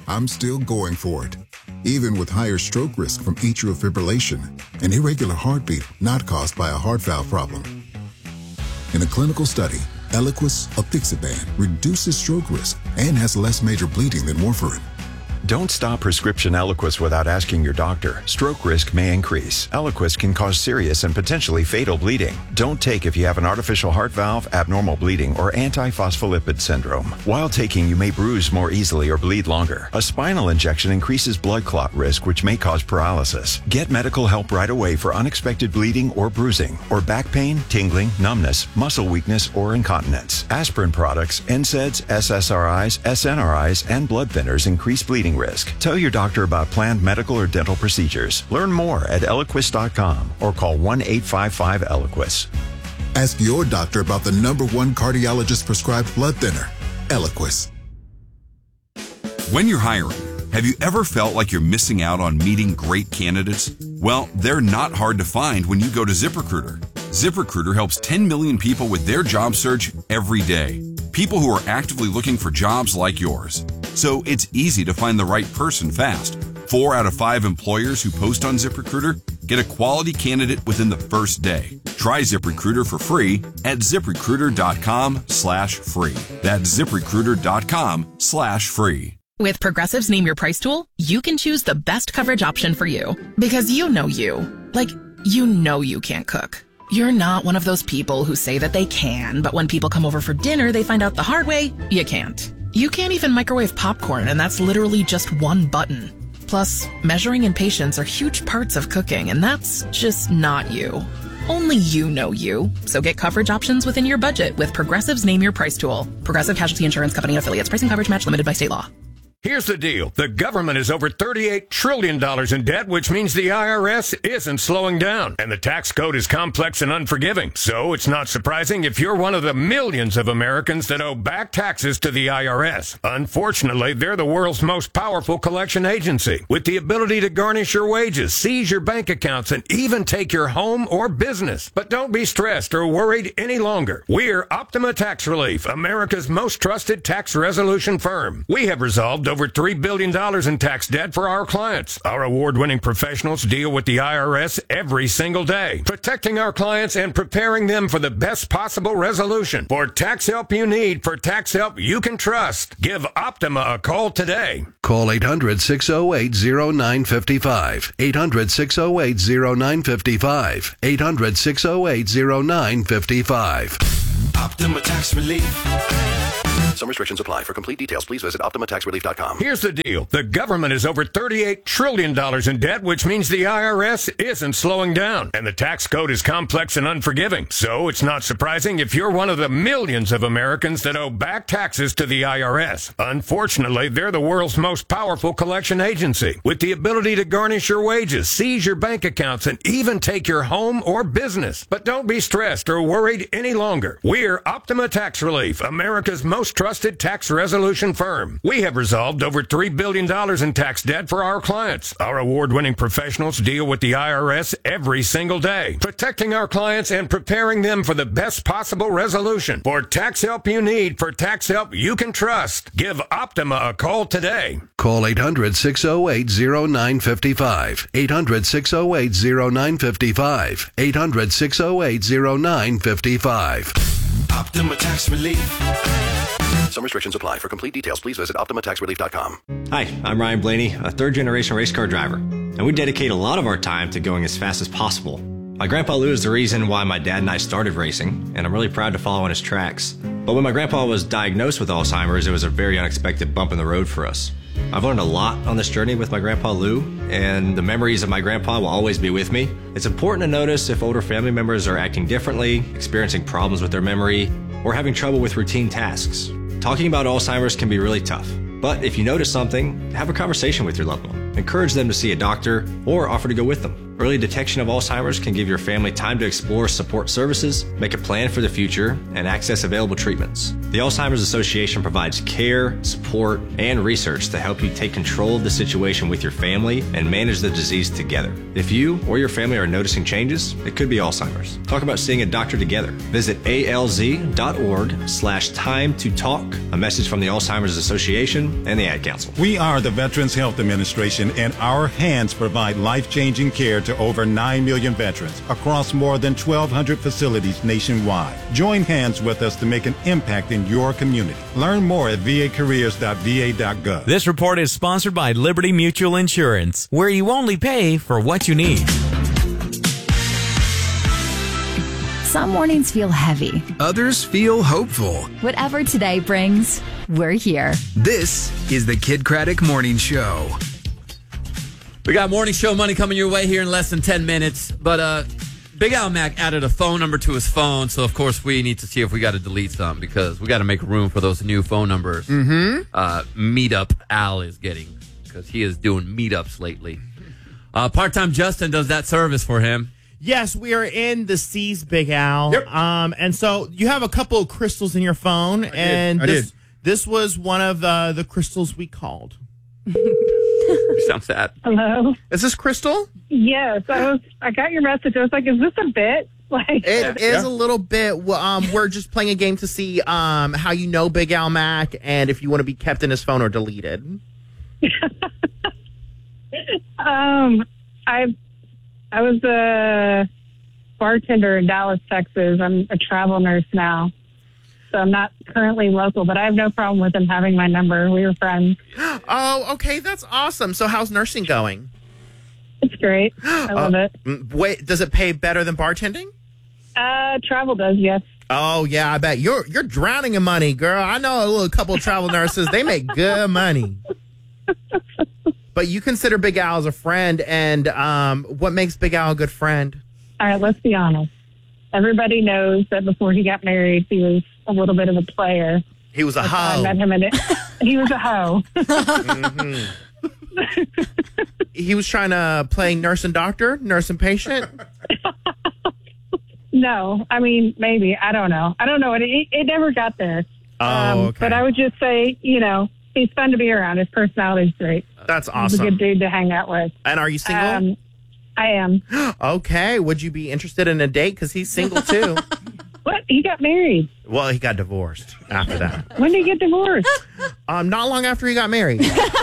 I'm still going for it, even with higher stroke risk from atrial fibrillation, an irregular heartbeat not caused by a heart valve problem. In a clinical study, Eliquis, apixaban, reduces stroke risk and has less major bleeding than warfarin. Don't stop prescription Eliquis without asking your doctor. Stroke risk may increase. Eliquis can cause serious and potentially fatal bleeding. Don't take if you have an artificial heart valve, abnormal bleeding, or antiphospholipid syndrome. While taking, you may bruise more easily or bleed longer. A spinal injection increases blood clot risk, which may cause paralysis. Get medical help right away for unexpected bleeding or bruising, or back pain, tingling, numbness, muscle weakness, or incontinence. Aspirin products, NSAIDs, SSRIs, SNRIs, and blood thinners increase bleeding risk. Tell your doctor about planned medical or dental procedures. Learn more at Eliquis.com or call 1-855-ELIQUIS. Ask your doctor about the #1 cardiologist prescribed blood thinner, Eliquis. When you're hiring, have you ever felt like you're missing out on meeting great candidates? Well, they're not hard to find when you go to ZipRecruiter. ZipRecruiter helps 10 million people with their job search every day. People who are actively looking for jobs like yours. So it's easy to find the right person fast. 4 out of 5 employers who post on ZipRecruiter get a quality candidate within the first day. Try ZipRecruiter for free at ZipRecruiter.com/free. That's ZipRecruiter.com/free. With Progressive's Name Your Price tool, you can choose the best coverage option for you. Because you know you. Like, you know you can't cook. You're not one of those people who say that they can, but when people come over for dinner, they find out the hard way, you can't. You can't even microwave popcorn, and that's literally just one button. Plus, measuring and patience are huge parts of cooking, and that's just not you. Only you know you. So get coverage options within your budget with Progressive's Name Your Price tool. Progressive Casualty Insurance Company and Affiliates. Pricing coverage match limited by state law. Here's the deal. The government is over $38 trillion in debt, which means the IRS isn't slowing down. And the tax code is complex and unforgiving. So it's not surprising if you're one of the millions of Americans that owe back taxes to the IRS. Unfortunately, they're the world's most powerful collection agency, with the ability to garnish your wages, seize your bank accounts, and even take your home or business. But don't be stressed or worried any longer. We're Optima Tax Relief, America's most trusted tax resolution firm. We have resolved over $3 billion in tax debt for our clients. Our award-winning professionals deal with the IRS every single day, protecting our clients and preparing them for the best possible resolution. For tax help you need, for tax help you can trust, give Optima a call today. Call 800-608-0955. 800-608-0955. 800-608-0955. Optima Tax Relief. Some restrictions apply. For complete details, please visit OptimaTaxRelief.com. Here's the deal. The government is over $38 trillion in debt, which means the IRS isn't slowing down. And the tax code is complex and unforgiving. So it's not surprising if you're one of the millions of Americans that owe back taxes to the IRS. Unfortunately, they're the world's most powerful collection agency, with the ability to garnish your wages, seize your bank accounts, and even take your home or business. But don't be stressed or worried any longer. We're Optima Tax Relief, America's most trusted tax resolution firm. We have resolved over $3 billion in tax debt for our clients. Our award-winning professionals deal with the IRS every single day, protecting our clients and preparing them for the best possible resolution. For tax help you need, for tax help you can trust, give Optima a call today. Call 800-608-0955. 800-608-0955. 800-608-0955. Optima Tax Relief. Some restrictions apply. For complete details, please visit OptimaTaxRelief.com. Hi, I'm Ryan Blaney, a third-generation race car driver, and we dedicate a lot of our time to going as fast as possible. My grandpa Lou is the reason why my dad and I started racing, and I'm really proud to follow in his tracks. But when my grandpa was diagnosed with Alzheimer's, it was a very unexpected bump in the road for us. I've learned a lot on this journey with my grandpa Lou, and the memories of my grandpa will always be with me. It's important to notice if older family members are acting differently, experiencing problems with their memory, or having trouble with routine tasks. Talking about Alzheimer's can be really tough, but if you notice something, have a conversation with your loved one. Encourage them to see a doctor or offer to go with them. Early detection of Alzheimer's can give your family time to explore support services, make a plan for the future, and access available treatments. The Alzheimer's Association provides care, support, and research to help you take control of the situation with your family and manage the disease together. If you or your family are noticing changes, it could be Alzheimer's. Talk about seeing a doctor together. Visit alz.org/time to talk. A message from the Alzheimer's Association and the Ad Council. We are the Veterans Health Administration, and our hands provide life-changing care to over 9 million veterans across more than 1,200 facilities nationwide. Join hands with us to make an impact in your community. Learn more at vacareers.va.gov. This report is sponsored by Liberty Mutual Insurance, where you only pay for what you need. Some mornings feel heavy. Others feel hopeful. Whatever today brings, we're here. This is the Kid Craddock Morning Show. We got morning show money coming your way here in less than 10 minutes. But Big Al Mac added a phone number to his phone, so of course we need to see if we got to delete some because we got to make room for those new phone numbers. Meetup Al is getting because he is doing meetups lately. Part-time Justin does that service for him. Yes, we are in the C's, Big Al. Yep. And so you have a couple of crystals in your phone, this was one of the crystals we called. You sound sad. Hello? Is this Crystal? Yes. I got your message. I was like, is this a bit? It is a little bit. We're just playing a game to see how you know Big Al Mac and if you want to be kept in his phone or deleted. I was a bartender in Dallas, Texas. I'm a travel nurse now. So I'm not currently local, but I have no problem with him having my number. We were friends. Oh, okay. That's awesome. So how's nursing going? It's great. I love it. Wait, does it pay better than bartending? Travel does, yes. Oh, yeah, I bet. You're drowning in money, girl. I know a couple of travel nurses. They make good money. But you consider Big Al as a friend, and what makes Big Al a good friend? All right, let's be honest. Everybody knows that before he got married, he was a little bit of a player. He was a hoe. I met him he was a hoe. He was trying to play nurse and doctor, nurse and patient? No, I mean, maybe. I don't know. It never got there. Okay. But I would just say, he's fun to be around. His personality's great. That's awesome. He's a good dude to hang out with. And are you single? I am. Okay. Would you be interested in a date? Because he's single, too. What? He got married. Well, he got divorced after that. When did he get divorced? Not long after he got married.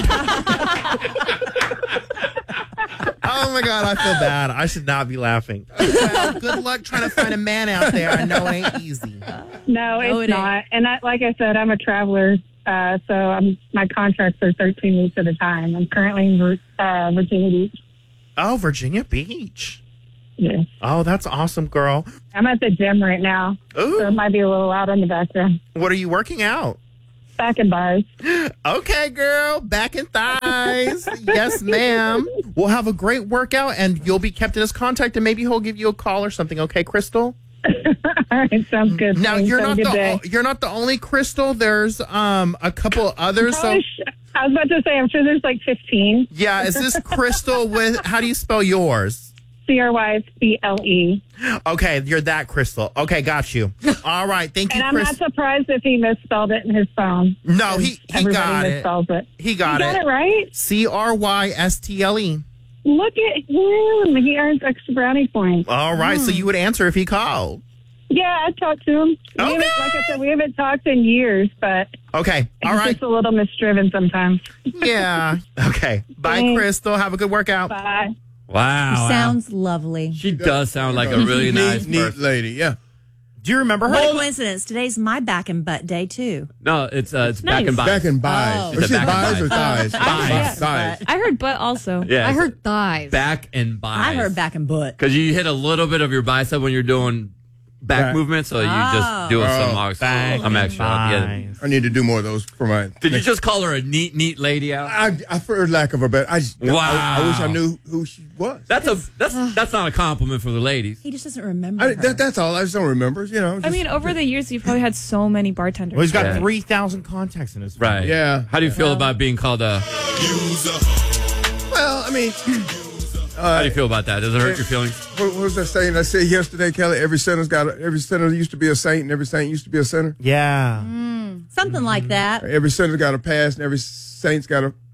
Oh, my God. I feel bad. I should not be laughing. Well, good luck trying to find a man out there. I know it ain't easy. No, it's not. And like I said, I'm a traveler. So my contracts are 13 weeks at a time. I'm currently in Virginia Beach. Oh, Virginia Beach. Yeah. Oh, that's awesome, girl. I'm at the gym right now. Ooh. So it might be a little loud in the background. What are you working out? Back and thighs. Okay, girl. Back and thighs. Yes, ma'am. We'll have a great workout, and you'll be kept in his contact, and maybe he'll give you a call or something. Okay, Crystal? All right, sounds good. Now, Thanks. you're Have not the only Crystal. There's a couple others. I was about to say, I'm sure there's like 15. Yeah, is this Crystal with, how do you spell yours? CRYCLE. Okay, you're that Crystal. Okay, got you. All right, thank you, And I'm not surprised if he misspelled it in his phone. No, he got it. Misspells it. He got it. You got it right? CRYSTLE. Look at him. He earns extra brownie points. All right, so you would answer if he called. Yeah, I talked to him. Okay. Like I said, we haven't talked in years, but okay, all right. He's just a little misdriven sometimes. Yeah. Okay. Bye, Thanks. Crystal. Have a good workout. Bye. Wow. Sounds lovely. She does sound like a really nice neat lady, yeah. Do you remember her? What a coincidence. Today's my back and butt day, too. No, it's back and buys. Back and buys. Oh. Is it buys or thighs? Thighs. I heard butt also. Yeah, I heard thighs. Back and buys. I heard back and butt. Because you hit a little bit of your bicep when you're doing back movement, so you just doing some I'm extra. Yeah. I need to do more of those for my. Did you just call her a neat lady out? I for lack of a better. I wish I knew who she was. That's not a compliment for the ladies. He just doesn't remember. That's all. I just don't remember. I mean, over the years, you've probably had so many bartenders. Well, he's got 3,000 contacts in his phone. Right. Yeah. How do you feel about being called a? Well, I mean. How do you feel about that? Does it hurt your feelings? What was that saying I said yesterday, Kelly? Every sinner used to be a saint, and every saint used to be a sinner. Yeah. Something like that. Every sinner got a pass, and every saint's got a.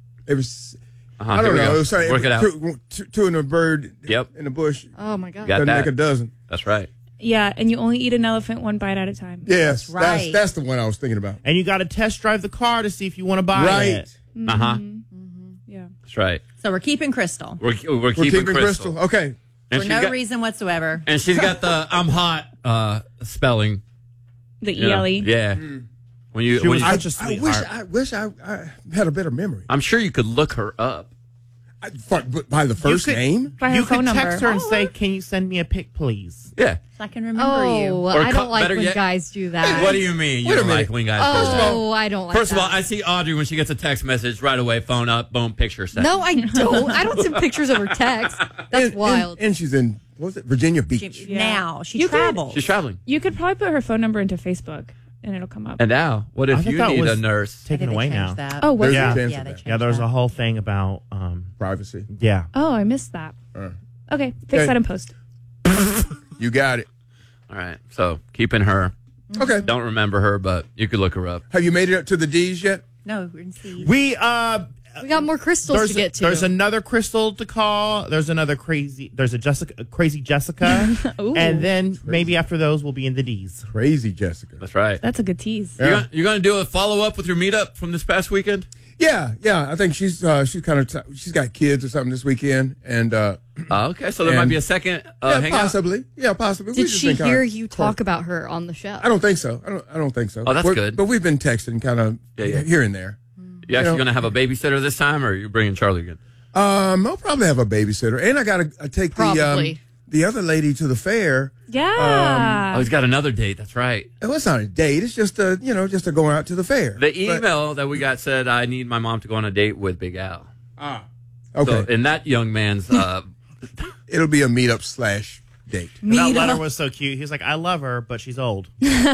I don't know. It was Work it out. Two in a bird in the bush. Oh, my God. Doesn't make a dozen. That's right. Yeah, and you only eat an elephant one bite at a time. Yes, That's right. That's the one I was thinking about. And you got to test drive the car to see if you want to buy it. Yeah. That's right. So we're keeping Crystal. We're keeping Crystal. Okay. And For no reason whatsoever. And she's got the I'm hot spelling. The You know? ELE. Yeah. When you, She was you such a sweetheart. I wish I had a better memory. I'm sure you could look her up. By the first name? By her You phone could text number. her and say, "Can you send me a pic, please?" Yeah. So I can remember you. Oh, Or I don't like better when yet- guys do that. What do you mean? You don't like when guys do that? Oh, I don't like First of that. all, I see Audrey when she gets a text message right away, phone up, boom, picture sent. No, I don't. I don't send pictures over text. That's wild. And she's in, what was it, Virginia Beach. Now. She You could- travels. She's traveling. You could probably put her phone number into Facebook, and it'll come up. And now, what I if thought you that need was a nurse? taken away now. Oh, was Yeah, it? yeah. There's a whole thing about privacy. Yeah. Oh, I missed that. Okay, fix Okay. that in post. You got it. All right. So keeping her. Okay. Don't remember her, but you could look her up. Have you made it up to the D's yet? No, we're in C. We got more crystals there's to get to. There's another crystal to call. There's a crazy Jessica, Ooh. and then maybe after those we'll be in the D's. Crazy Jessica. That's right. That's a good tease. Yeah. You're going to do a follow up with your meetup from this past weekend? Yeah. I think she's kind of she's got kids or something this weekend, and okay, so there might be a second hangout. possibly. Yeah, possibly. Did We've just she been kinda hear you court- talk about her on the show? I don't think so. I don't think so. Oh, that's good. But we've been texting kind of here and there. You actually going to have a babysitter this time, or are you bringing Charlie again? I'll probably have a babysitter, and I got to take the other lady to the fair. Yeah. He's got another date. That's right. Well, it's not a date. It's just a going out to the fair. The email that we got said, I need my mom to go on a date with Big Al. Okay. So in that young man's... It'll be a meetup / date. And that letter was so cute. He was like, "I love her, but she's old."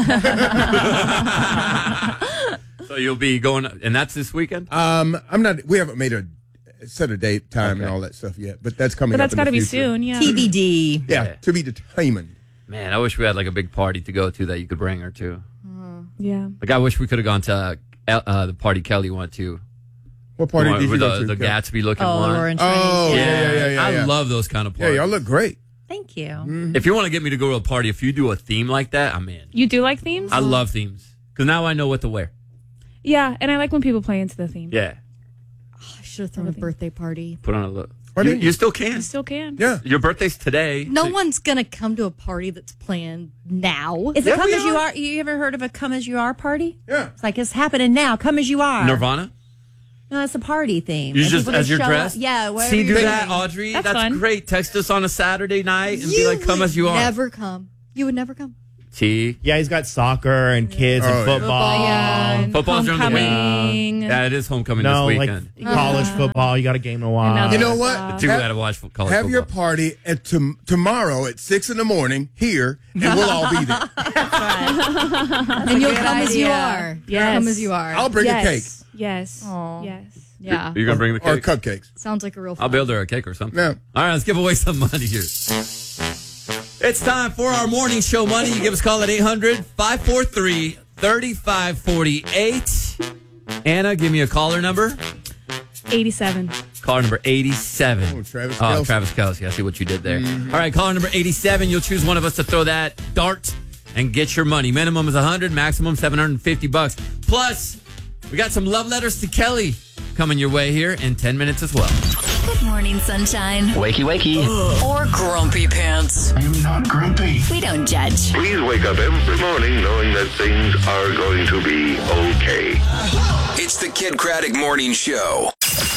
So you'll be going... And that's this weekend? I'm not. We haven't made a set a date, time, and all that stuff yet. But that's coming. But that's got to be soon, yeah. TBD. Yeah, to be determined. Man, I wish we had like a big party to go to that you could bring her to. Yeah. Like I wish we could have gone to the party Kelly went to. What party did you with go to? the Gatsby looking Oh, one? Laura and Oh, yeah. I love those kind of Yeah, parties. y'all look great. Thank you. Mm-hmm. If you want to get me to go to a party, if you do a theme like that, I'm in. You do like themes? I love themes because now I know what to wear. Yeah, and I like when people play into the theme. Yeah, I should have thrown a birthday party. put on a look. Why didn't You still can. You still can. Yeah. Your birthday's today. No one's going to come to a party that's planned now. Is it come as you are? You ever heard of a come as you are party? Yeah. It's like it's happening now. Come as you are. Nirvana. No, it's a party theme. You And just people as you're show up- dressed. Yeah. whatever See, do you're that, doing. Audrey. That's That's fun. great. Text us on a Saturday night and be like, "Come as you are." Never come. You would never come. T. Yeah, he's got soccer and kids and football. Yeah. and Football's during the week. homecoming. Yeah, it is homecoming No, this like weekend. college football. You got a game to watch. You know what? The two got to watch college Have your football. party at tomorrow at 6 a.m. here, and we'll all be there. And you'll good come as you idea. are. Yes. Come as you are. I'll bring a cake Yes. Aw. Yes. Yeah. You're gonna bring the or cake. cupcakes. Sounds like a real fun. I'll build her a cake or something. Yeah. All right, let's give away some money here. It's time for our morning show money. You give us a call at 800-543-3548. Anna, give me a caller number. 87. Caller number 87. Oh, Travis Oh, Kelce. Travis Kelce. I see what you did there. All right, caller number 87. You'll choose one of us to throw that dart and get your money. Minimum is 100, maximum $750. Plus, we got some love letters to Kelly coming your way here in 10 minutes as well. Good morning, sunshine. Wakey, wakey. Or grumpy pants. I am not grumpy. We don't judge. Please wake up every morning knowing that things are going to be okay. It's the Kid Craddock Morning Show.